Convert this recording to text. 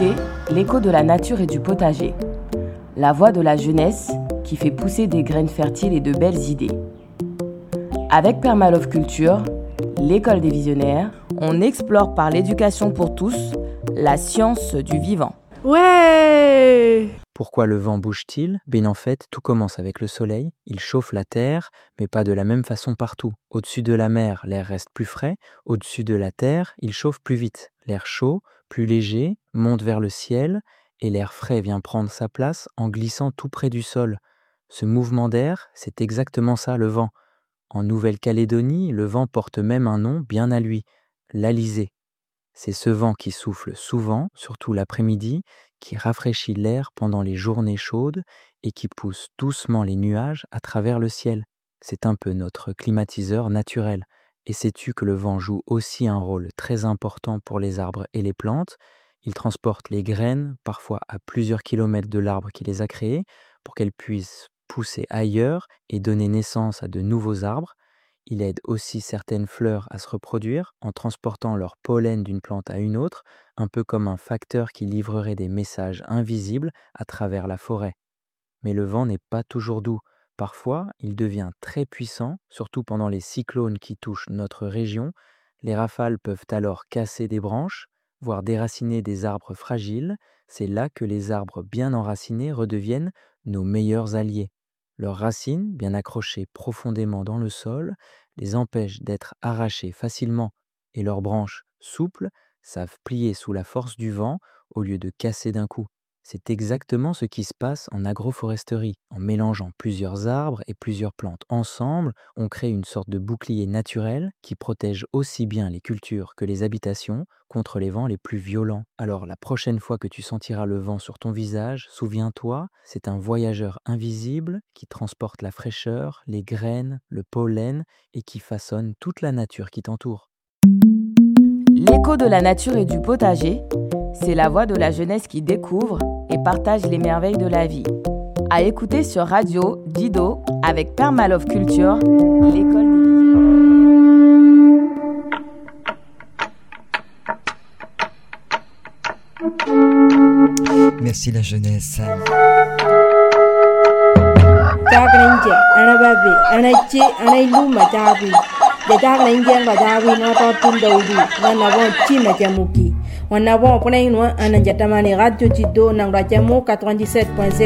écoutez l'écho de la nature et du potager, la voix de la jeunesse qui fait pousser des graines fertiles et de belles idées. Avec Permalove Culture, l'école des visionnaires, on explore par l'éducation pour tous la science du vivant. Ouais! Pourquoi le vent bouge-t-il ? Ben en fait, tout commence avec le soleil. Il chauffe la terre, mais pas de la même façon partout. Au-dessus de la mer, l'air reste plus frais. Au-dessus de la terre, il chauffe plus vite. L'air chaud, plus léger, monte vers le ciel et l'air frais vient prendre sa place en glissant tout près du sol. Ce mouvement d'air, c'est exactement ça le vent. En Nouvelle-Calédonie, le vent porte même un nom bien à lui, l'alizé. C'est ce vent qui souffle souvent, surtout l'après-midi, qui rafraîchit l'air pendant les journées chaudes et qui pousse doucement les nuages à travers le ciel. C'est un peu notre climatiseur naturel. Et sais-tu que le vent joue aussi un rôle très important pour les arbres et les plantes ? Il transporte les graines, parfois à plusieurs kilomètres de l'arbre qui les a créées, pour qu'elles puissent pousser ailleurs et donner naissance à de nouveaux arbres. Il aide aussi certaines fleurs à se reproduire en transportant leur pollen d'une plante à une autre, un peu comme un facteur qui livrerait des messages invisibles à travers la forêt. Mais le vent n'est pas toujours doux. Parfois, il devient très puissant, surtout pendant les cyclones qui touchent notre région. Les rafales peuvent alors casser des branches, voire déraciner des arbres fragiles. C'est là que les arbres bien enracinés redeviennent nos meilleurs alliés. Leurs racines, bien accrochées profondément dans le sol, les empêchent d'être arrachées facilement et leurs branches, souples, savent plier sous la force du vent au lieu de casser d'un coup. C'est exactement ce qui se passe en agroforesterie. En mélangeant plusieurs arbres et plusieurs plantes ensemble, on crée une sorte de bouclier naturel qui protège aussi bien les cultures que les habitations contre les vents les plus violents. Alors la prochaine fois que tu sentiras le vent sur ton visage, souviens-toi, c'est un voyageur invisible qui transporte la fraîcheur, les graines, le pollen et qui façonne toute la nature qui t'entoure. L'écho de la nature et du potager, c'est la voix de la jeunesse qui découvre et partage les merveilles de la vie. À écouter sur Radio Dido avec Permalove Culture, l'école des visionnaires. Merci la jeunesse. Wanabon pone ino ananjatamani Radio Dido nang rajamu 97.0